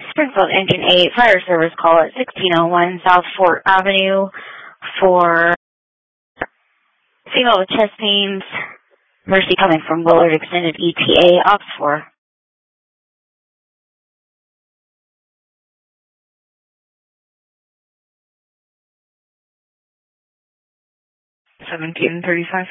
Springfield Engine 8, fire service call at 1601 South Fort Avenue for female with chest pains. Mercy coming from Willard Extended ETA, Ops 4. $17.35.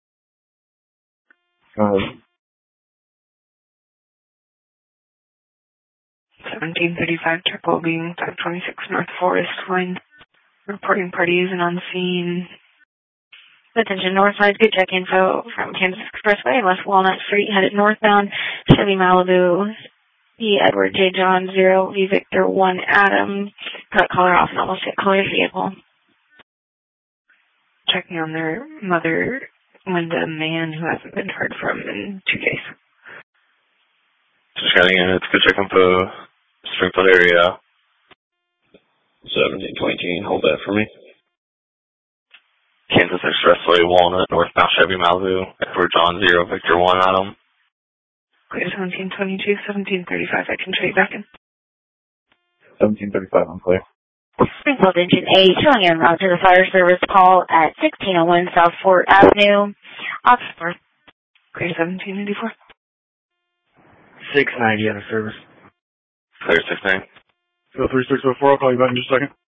17:35, triple being 526 North Forest Line. Reporting party isn't on the scene. Attention Northside, good check info from Kansas Expressway, West Walnut Street, headed northbound, Chevy Malibu, E. Edward J. John 0, V. Victor 1 Adam, cut color off and almost hit colored vehicle. Checking on their mother, Linda Mann, who hasn't been heard from in 2 days. Just getting in, it's good check info, Springfield area. 17:20, hold that for me. Kansas Expressway, Walnut, northbound Chevy Malibu, Edward John 0, Victor 1 Adam. Clear 17:22, 17:35, I can trade back in. 17:35, I'm clear. Springfield Engine 8, showing en route to the fire service call at 1601 South Fort Avenue, Oxford. Clear 1784. 690 out of service. Clear 69. Go 3604, I'll call you back in just a second.